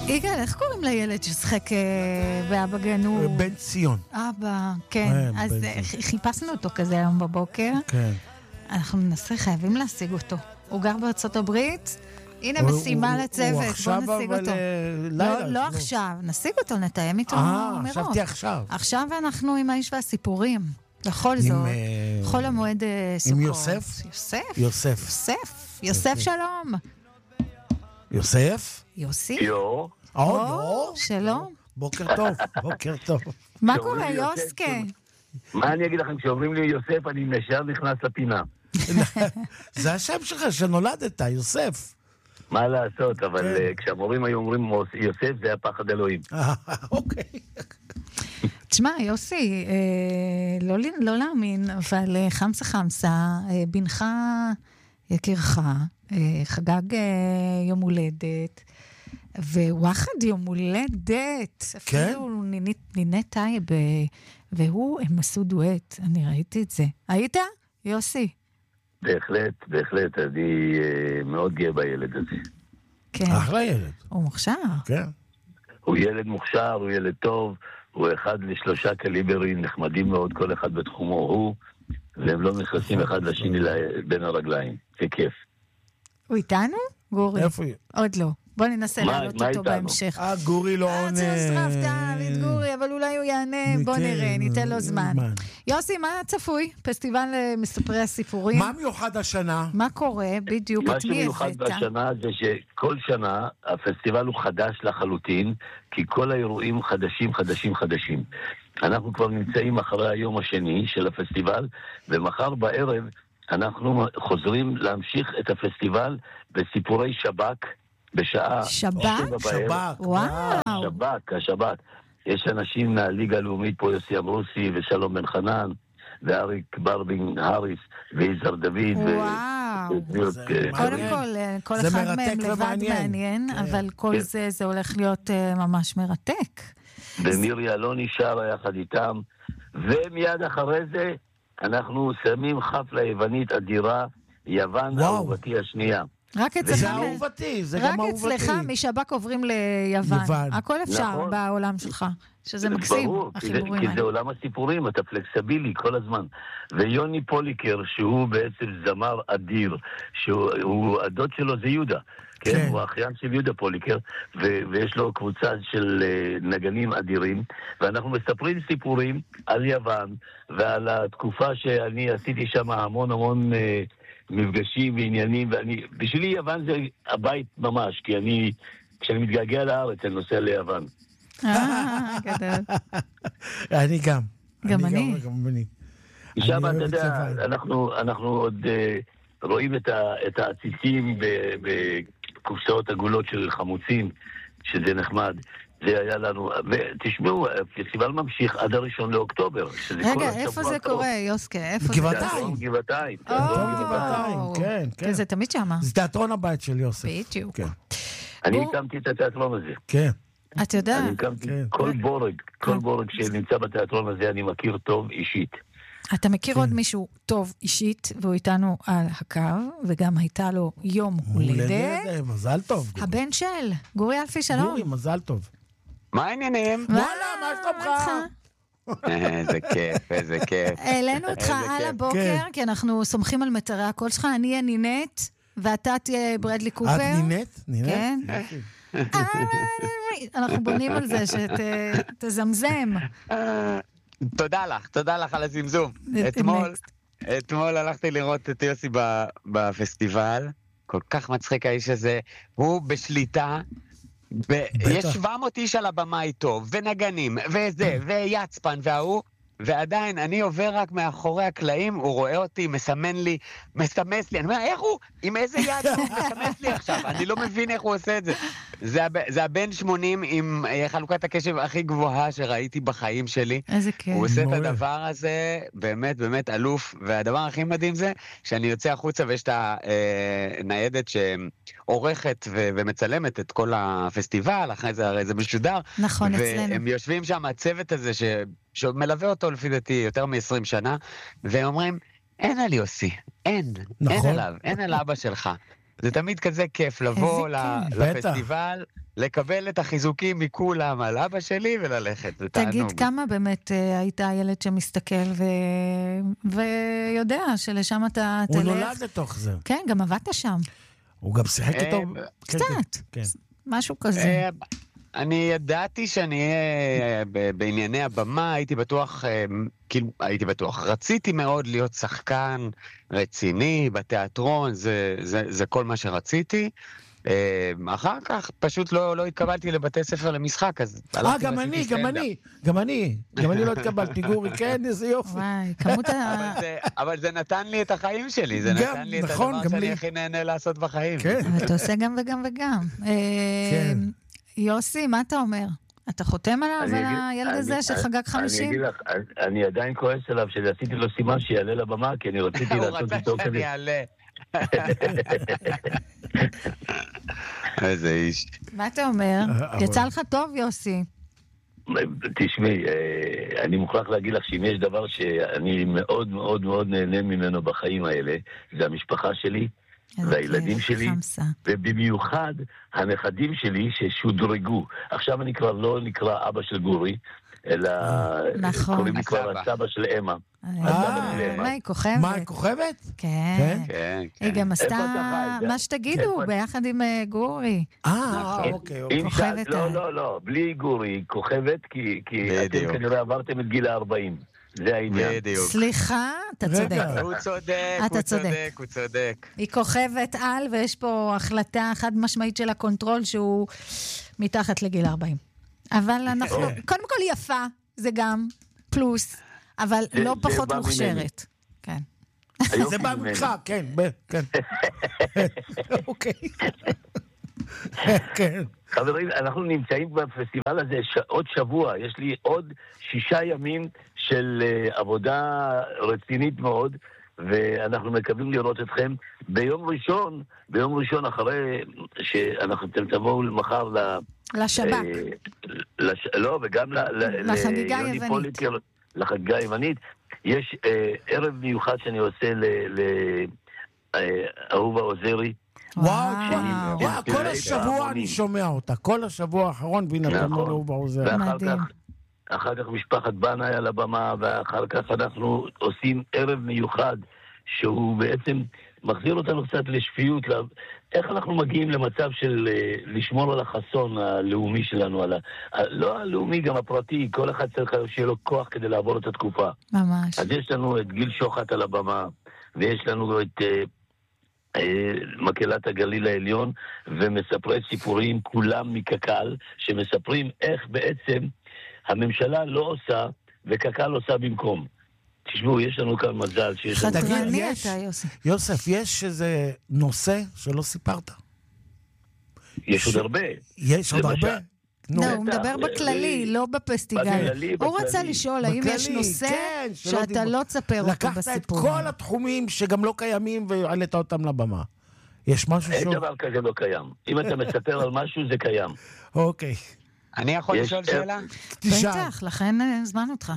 יגאל, איך קוראים לילד ששחק באבא גנו? בן ציון. אבא, כן. אז חיפשנו אותו כזה היום בבוקר. כן. אנחנו ננסה, חייבים להשיג אותו. הוא גר בארצות הברית. הנה משימה לצוות, בוא נשיג אותו. לא עכשיו, נשיג אותו, נתאם איתו מראש. חשבתי עכשיו. עכשיו אנחנו עם האיש והסיפורים. לכל זאת, חול המועד סוכות. עם יוסף? יוסף שלום. יוסף? יוסי? יו. שלום. בוקר טוב. מה קורה, יוסקה? מה אני אגיד לכם, כשאומרים לי יוסף, אני נשאר נכנס לפינה. זה השם שלך שנולדת, יוסף. מה לעשות, אבל כשהמורים היו אומרים יוסף, זה היה פחד אלוהים. אוקיי. תשמע, יוסי, לא להאמין, אבל חמסה, בנך יקירך, חגג יום הולדת, ווואחד יום הולדת, אפילו נינת טייב, הם עשו דואט, אני ראיתי את זה. היית, יוסי? בהחלט, אני מאוד גאה בילד הזה. כן. אחלה ילד. הוא מוכשר. כן. הוא ילד מוכשר, הוא ילד טוב, הוא אחד ל3 קליברים, נחמדים מאוד, כל אחד בתחומו הוא, והם לא נכנסים אחד לשני בין הרגליים. זה כיף. הוא איתנו? גורי? איפה היא? עוד לא. בוא ננסה לעלות אותו בהמשך. גורי לא עונה. צרפת, גורי, אבל אולי הוא יענה. בוא נראה, ניתן לו זמן. יוסי, מה צפוי? פסטיבל מספרי הסיפורים. מה מיוחד השנה? מה קורה? בדיוק, מה את מי שמיוחד הבאת? בשנה זה שכל שנה הפסטיבל הוא חדש לחלוטין, כי כל האירועים חדשים. אנחנו כבר נמצאים אחרי היום השני של הפסטיבל, ומחר בערב אנחנו חוזרים להמשיך את הפסטיבל בסיפורי שב"כ, בשעה שב"כ? וואו. השב"כ. יש אנשים מהליגה הלאומית פה, יוסי אמרוסי ושלום בן חנן, ואריק ברבין הריס, ויזהר דוד. וואו. קודם כל אחד מהם לבד מעניין, אבל כל זה הולך להיות ממש מרתק. ומירי אלוני שרה יחד איתם, ומיד אחרי זה אנחנו שמים חפלה יוונית אדירה, יוון אהובתי השנייה. רק זה אהובתי, זה גם אהובתי. רק אצלך משב"כ עוברים ליוון. הכל אפשר בעולם שלך, שזה מקסים, החיבורים כי האלה. זה עולם הסיפורים, אתה פלקסבילי כל הזמן. ויוני פוליקר, שהוא בעצם זמר אדיר, הדוד שלו זה יהודה. כן, הוא האחיין של יהודה פוליקר, ויש לו קבוצה של נגנים אדירים, ואנחנו מספרים סיפורים על יוון, ועל התקופה שאני עשיתי שם המון מפגשים ועניינים, בשבילי יוון זה הבית ממש, כי כשאני מתגעגע לארץ אני נוסע ליוון. גדול. אני גם. גם אני. שם אתה יודע, אנחנו עוד רואים את העציצים בקופסאות עגולות של חמוצים, שזה נחמד. זה היה לנו, ותשמעו, הפסטיבל ממשיך עד 1 לאוקטובר. רגע, איפה זה קורה, יוסקה? גבעתיים. גבעתיים. כן, זה תמיד שמה. זה תיאטרון הבית של יוסף. בדיוק. אני הקמתי את התיאטרון הזה. כן. אתה יודע. אני הקמתי כל בורג שנמצא בתיאטרון הזה אני מכיר טוב אישית. אתה מכיר עוד מישהו טוב אישית, והוא איתנו על הקו, וגם הייתה לו יום הולדת. מזל טוב. הבן של גורי אלפי, שלום. גורי, מזל טוב. מה העניינים? וואלה, מה שלומך? איזה כיף. העלינו אותך על הבוקר, כי אנחנו סומכים על מטרי הקול שלך, אני אהיה נינת, ואתה תהיה ברדלי קופר. את נינת? כן. אנחנו בונים על זה שתזמזם. תודה לך על הזמזום. אתמול הלכתי לראות את יוסי בפסטיבל, כל כך מצחיק האיש הזה, הוא בשליטה, יש 700 איש על הבמה איתו, ונגנים, ויצפן, והוא, ועדיין אני עובר רק מאחורי הקלעים, הוא רואה אותי, מסמס לי, אני אומר, איך הוא, עם איזה יד הוא מסמס לי עכשיו, אני לא מבין איך הוא עושה את זה. זה הבן 80 עם חלוקת הקשב הכי גבוהה שראיתי בחיים שלי. איזה כיף. הוא עושה את הדבר הזה, באמת אלוף, והדבר הכי מדהים זה, שאני יוצא החוצה ויש את הניידת שעורכת ומצלמת את כל הפסטיבל, אחרי זה הרי זה משודר. נכון, אצלנו. והם יושבים שם, הצוות הזה שמלווה אותו לפי דעתי יותר מ-20 שנה, והם אומרים, אין על יוסי, אין עליו, אין על אבא שלך. זה תמיד כזה כיף לבוא לפסטיבל לקבל את החיזוקים מכולם על אבא שלי וללכת. תגיד, כמה באמת היית הילד שמסתכל ויודע שלשם אתה תלך? הוא נולד לתוך זה. כן, גם עבדת שם. הוא גם שיחק איתו. קצת, משהו כזה. אני ידעתי שאני אהיה בענייני הבמה, הייתי בטוח, רציתי מאוד להיות שחקן רציני בתיאטרון, זה כל מה שרציתי. אחר כך פשוט לא התקבלתי לבתי ספר למשחק, אז גם אני לא התקבלתי, גורי, כן, איזה יופי. אבל זה נתן לי את החיים שלי, זה נתן לי את הדבר שאני הכי נהנה לעשות בחיים. אבל אתה עושה גם וגם וגם. יוסי, מה אתה אומר? אתה חותם עליו על הילד הזה שחגג 50? אני אגיד לך, אני עדיין כועס עליו שעשיתי לו סימן שיעלה לבמה, כי אני רציתי לעשות איתו כזה. הוא רצה שאני אעלה. איזה איש. מה אתה אומר? יצא לך טוב, יוסי. תשמעי, אני מוכרח להגיד לך שאם יש דבר שאני מאוד מאוד מאוד נהנה ממנו בחיים האלה, זה המשפחה שלי, והילדים שלי, ובמיוחד הנכדים שלי ששודרגו. עכשיו אני כבר לא נקרא אבא של גורי, אלא קוראים לי כבר הסבא של אמה. מה, היא כוכבת? מה, היא כוכבת? כן. היא גם עשתה מה שתגידו ביחד עם גורי. אוקיי. כוכבת. לא, בלי גורי, היא כוכבת, כי אתם כנראה עברתם את גיל 40. זה העניין. סליחה, אתה צודק. הוא צודק. היא כוכבת על, ויש פה החלטה חד משמעית של הקונטרול שהוא מתחת לגיל 40. אבל אנחנו, קודם כל היא יפה, זה גם פלוס, אבל לא פחות מוכשרת. כן. זה בא ממך, כן. אוקיי. כן. חברים, אנחנו נמצאים בפסטיבל הזה עוד שבוע, יש לי עוד 6 ימים של עבודה רצינית מאוד, ואנחנו מקווים לראות אתכם ביום ראשון אחרי שאנחנו תבואו מחר לשב"כ. לא, וגם לחגיגה היוונית. לחגיגה היוונית. יש ערב מיוחד שאני עושה לאהובה עוזרי. וואו, כל השבוע אני שומע אותה, כל השבוע האחרון, והנה תמנו לאהובה עוזרי. אחר כך משפחת בנה על הבמה, ואחר כך אנחנו עושים ערב מיוחד, שהוא בעצם מחזיר אותנו קצת לשפיות, איך אנחנו מגיעים למצב של לשמור על החסון הלאומי שלנו, לא הלאומי, גם הפרטי, כל אחד צריך שיהיה לו כוח כדי לעבור את התקופה. ממש. אז יש לנו את גיל שוחט על הבמה, ויש לנו את מקהלת הגליל העליון, ומספרי סיפורים, כולם מקק"ל, שמספרים איך בעצם הממשלה לא עושה, וקק"ל עושה במקום. תשמעו, יש לנו כאן מזל שיש לנו... חדרני אתה, יוסף. יוסף, יש איזה נושא שלא סיפרת? יש עוד הרבה. יש עוד הרבה? לא, הוא מדבר בכללי, לא בפסטיגל. הוא רצה לשאול האם יש נושא שאתה לא תספר אותו בסיפור. לקחת את כל התחומים שגם לא קיימים והעלית אותם לבמה. יש משהו אין דבר כזה לא קיים. אם אתה מספר על משהו, זה קיים. אוקיי. אני יכול לשאול שאלה? בטח, לכן הזמנו אותך.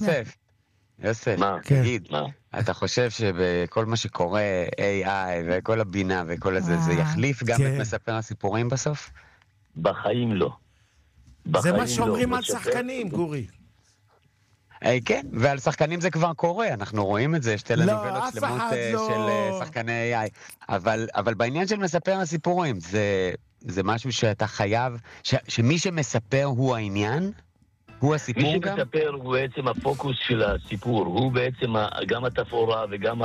יוסף, תגיד, אתה חושב שבכל מה שקורה, AI וכל הבינה וכל הזה, זה יחליף גם את מספר הסיפורים בסוף? בחיים לא. זה מה שאומרים על שחקנים, גורי. כן, ועל שחקנים זה כבר קורה, אנחנו רואים את זה, יש טלנובלות שלמות של שחקני AI. אבל בעניין של מספר הסיפורים, זה משהו שאתה חייב, שמי שמספר הוא העניין? הוא הסיפור גם? מי שמספר הוא בעצם הפוקוס של הסיפור, הוא בעצם גם התפאורה וגם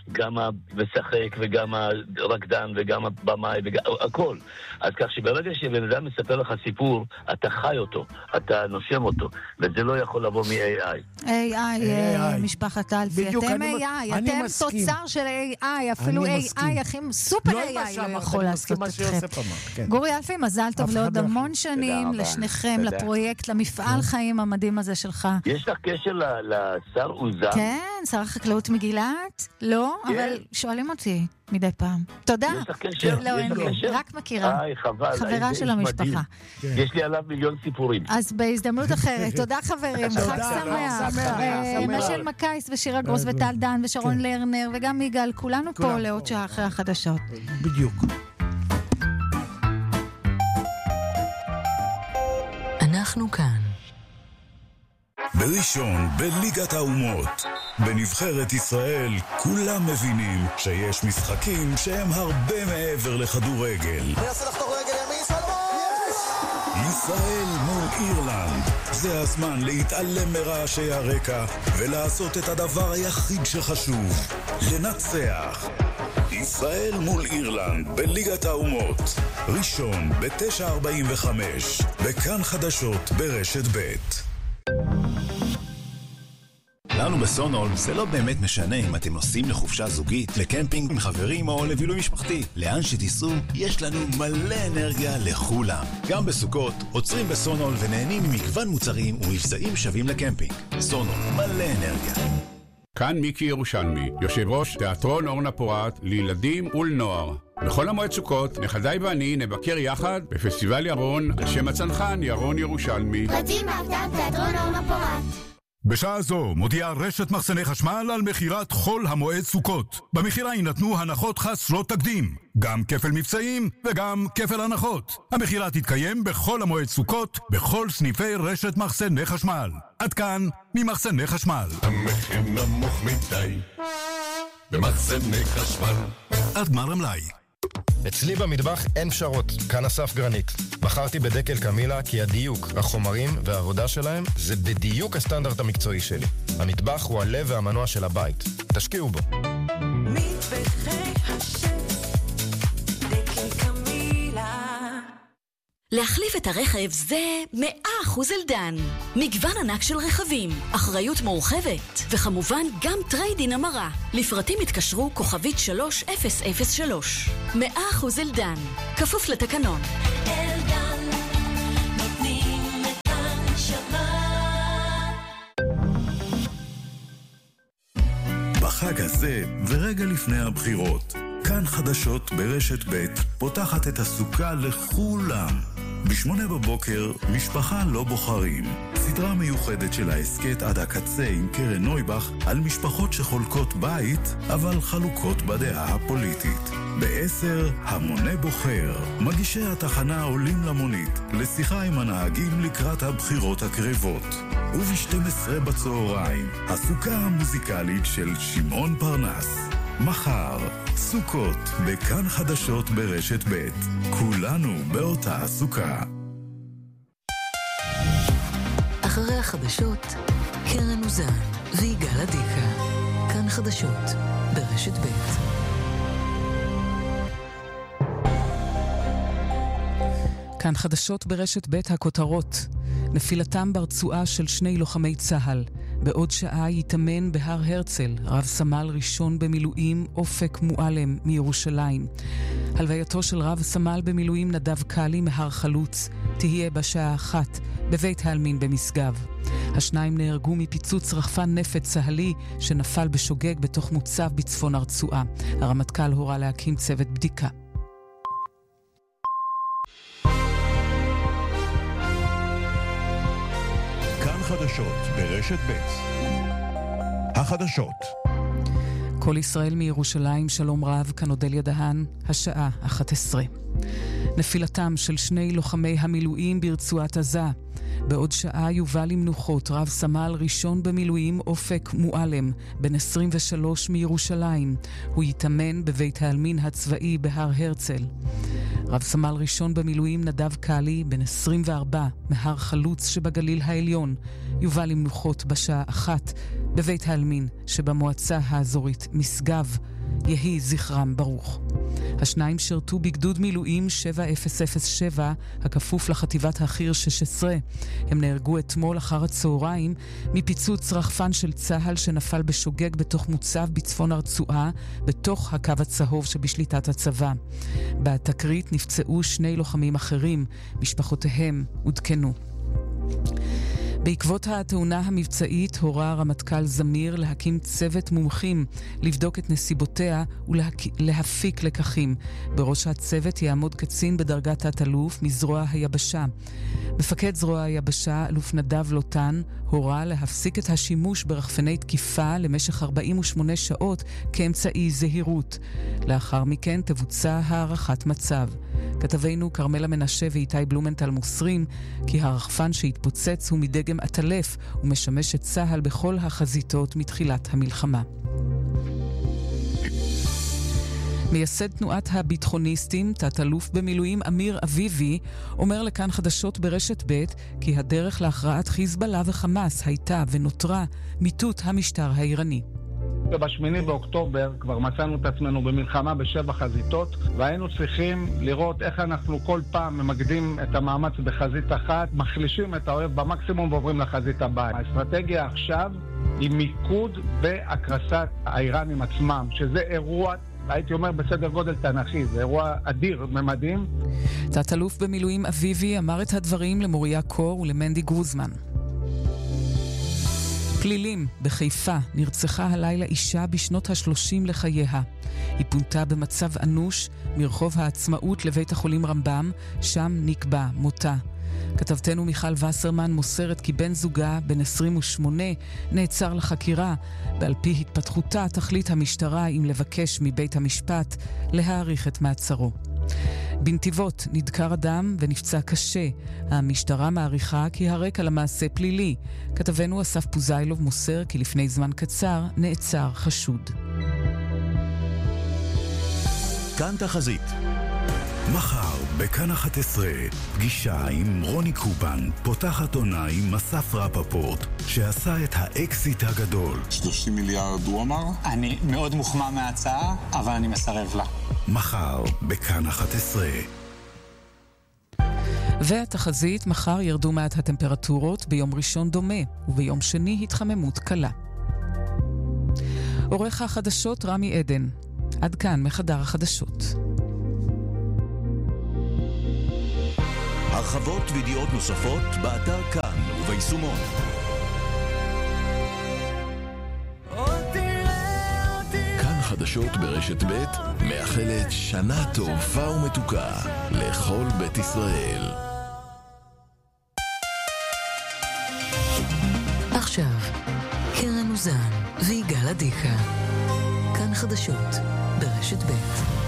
המשחק וגם הרקדן וגם הבמאי הכל. אז כך שברגע שבן אדם מספר לך סיפור, אתה חי אותו, אתה נושם אותו, וזה לא יכול לבוא מ-AI. AI, משפחת אלפי, אתם AI, אתם תוצר של AI, אפילו AI, הכי סופר AI לא יכול לעשות אתכם. גורי אלפי, מזל טוב לעוד המון שנים, לשניכם, לפרויקט, למפעל חיים המדהים הזה שלך. יש לך קשר לשר עוזר? כן, שר החקלאות מגילת? לא, אבל שואלים אותי מדי פעם. תודה. יש לך קשר? לא, אין לי, רק מכירה. חבל. חברה של המשפחה. יש לי עליו מיליון סיפורים. אז בהזדמנות אחרת. תודה חברים, חג שמח. משל מקייס ושירה גרוס וטל דן ושרון לרנר וגם מיגל, כולנו פה לעוד שעה אחרי החדשות. בדיוק. אנחנו כאן. בראשון, בליגת האומות. בנבחרת ישראל כולם מבינים שיש משחקים שהם הרבה מעבר לכדורגל. מנסה לחתוך רגל ימין, סלמון! ישראל מול אירלנד. זה הזמן להתעלם מרעשי הרקע ולעשות את הדבר היחיד שחשוב, לנצח. ישראל מול אירלנד בליגת האומות. ראשון ב-9:45 בכאן חדשות ברשת ב'. לנו בסונול זה לא באמת משנה אם אתם נוסעים לחופשה זוגית, לקמפינג עם חברים או לבילוי משפחתי. לאן שתיסעו, יש לנו מלא אנרגיה לכולם. גם בסוכות, עוצרים בסונול ונהנים ממגוון מוצרים ומבצעים שווים לקמפינג. סונול, מלא אנרגיה. כאן מיקי ירושלמי, יושב ראש תיאטרון אורנה פורת לילדים ולנוער. בכל המועד סוכות, נכדיי ואני נבקר יחד בפסטיבל ירון על שם הצנחן ירון ירושלמי. פרטים באתר תיאטרון אורנה פורת. בשעה זו מודיעה רשת מחסני חשמל על מחירת חול המועד סוכות. במחירה יינתנו הנחות חסרות תקדים, גם כפל מבצעים וגם כפל הנחות. המחירה תתקיים בכל המועד סוכות, בכל סניפי רשת מחסני חשמל. עד כאן ממחסני חשמל. המחיר נמוך מדי במחסני חשמל. עד גמר המלאי. אצלי במטבח אין פשרות, כאן אסף גרנית. בחרתי בדקל קמילה כי הדיוק, החומרים והעבודה שלהם זה בדיוק הסטנדרט המקצועי שלי. המטבח הוא הלב והמנוע של הבית. תשקיעו בו. מטבחי השף, דקל קמילה. להחליף את הרכב זה 100% אלדן. מגוון ענק של רכבים, אחריות מורחבת, וכמובן גם טריידין המרה. לפרטים התקשרו כוכבית 3003. 100% אלדן, כפוף לתקנון. אלדן, נותנים את הנשמה. בחג הזה ורגע לפני הבחירות, כאן חדשות ברשת ב' פותחת את הסוכה לכולם. ב-8:00 משפחה לא בוחרים. סדרה מיוחדת של העסקת עד הקצה עם קרן נויבך על משפחות שחולקות בית אבל חלוקות בדעה הפוליטית. ב-10 המונה בוחר. מגישי התחנה עולים למונית לשיחה עם הנהגים לקראת הבחירות הקרבות. וב-12 בצהריים הסוכה המוזיקלית של שמעון פרנס. מחר, סוכות, בכאן חדשות ברשת ב'. כולנו באותה סוכה. אחרי החדשות, קרן אוזן ויגאל עדיקה. כאן חדשות ברשת ב'. כאן חדשות ברשת ב'. הכותרות: נפילתם ברצועה של 2 לוחמי צה"ל. בעוד שעה יתאמן בהר הרצל רב סמל ראשון במילואים אופק מועלם מירושלים. הלווייתו של רב סמל במילואים נדב קלי מהר חלוץ תהיה בשעה 1 בבית העלמין במשגב. השניים נהרגו מפיצוץ רחפן נפץ צהלי שנפל בשוגג בתוך מוצב בצפון הרצועה. הרמטכ"ל הורה להקים צוות בדיקה. חדשות ברשת ב'. החדשות. כל ישראל מירושלים, שלום רב, כאן אודליה דהן, השעה 11. נפילתם של 2 לוחמי המילואים ברצועת עזה. בעוד שעה יובא למנוחות רב סמל ראשון במילואים אופק מועלם, בן 23 מירושלים. הוא יתאמן בבית העלמין הצבאי בהר הרצל. רב סמל ראשון במילואים נדב קלי, בן 24, מהר חלוץ שבגליל העליון, יובא למנוחות בשעה 1 בבית העלמין שבמועצה האזורית משגב. יהי זכרם ברוך. השניים שרתו בגדוד מילואים 7007, הכפוף לחטיבת החי"ר 16. הם נהרגו אתמול אחר הצהריים מפיצוץ רחפן של צה"ל שנפל בשוגג בתוך מוצב בצפון הרצועה, בתוך הקו הצהוב שבשליטת הצבא. בתקרית נפצעו 2 לוחמים אחרים, משפחותיהם עודכנו. בעקבות התאונה המבצעית הורה הרמטכ"ל זמיר להקים צוות מומחים לבדוק את נסיבותיה ולהפיק לקחים. בראש הצוות יעמוד קצין בדרגת תת-אלוף מזרוע היבשה. מפקד זרוע היבשה, אלוף נדב לוטן, הורה להפסיק את השימוש ברחפני תקיפה למשך 48 שעות כאמצעי זהירות. לאחר מכן תבוצע הערכת מצב. כתבינו קרמלה מנשה ואיתי בלומנטל מוסרים כי הרחפן שהתפוצץ הוא מדגם עטלף ומשמש את צה"ל בכל החזיתות מתחילת המלחמה. מייסד תנועת הביטחוניסטים, תת-אלוף במילואים אמיר אביבי, אומר לכאן חדשות ברשת ב' כי הדרך להכרעת חיזבאללה וחמאס הייתה ונותרה מיטוט המשטר האיראני. ב8 באוקטובר כבר מצאנו את עצמנו במלחמה ב7 חזיתות, והיינו צריכים לראות איך אנחנו כל פעם ממקדים את המאמץ בחזית אחת, מחלישים את האויב במקסימום ועוברים לחזית הבאה. האסטרטגיה עכשיו היא מיקוד בהקרסת האיראנים עצמם, שזה אירוע, הייתי אומר, בסדר גודל תנכי, זה אירוע אדיר, ממדים. תת-אלוף במילואים אביבי אמר את הדברים למוריה קור ולמנדי גרוזמן. פלילים בחיפה, נרצחה הלילה אישה בשנות ה-30 לחייה. היא פונתה במצב אנוש מרחוב העצמאות לבית החולים רמב"ם, שם נקבע מותה. כתבתנו מיכל וסרמן מוסרת כי בן זוגה, בן 28, נעצר לחקירה, ועל פי התפתחותה תחליט המשטרה אם לבקש מבית המשפט להאריך את מעצרו. בנתיבות נדקר אדם ונפצע קשה. המשטרה מעריכה כי הרקע למעשה פלילי. כתבנו אסף פוזיילוב מוסר כי לפני זמן קצר נעצר חשוד. כאן תחזית. מחר בכאן 11 פגישה עם רוני קובן, פותחת עונה עם אסף רפפורט שעשה את האקסיט הגדול. 30 מיליארד הוא אמר? אני מאוד מוחמא מההצעה, אבל אני מסרב לה. מחר בכאן 11. והתחזית, מחר ירדו מעט הטמפרטורות, ביום ראשון דומה וביום שני התחממות קלה. עורך החדשות רמי עדן. עד כאן מחדר החדשות. הרחבות וידיעות נוספות באתר כאן וביישומון. כאן חדשות ברשת ב' מאחלת שנה טובה ומתוקה לכל בית ישראל. עכשיו, קרן אוזן ויגאל עדיקה. כאן חדשות ברשת ב'.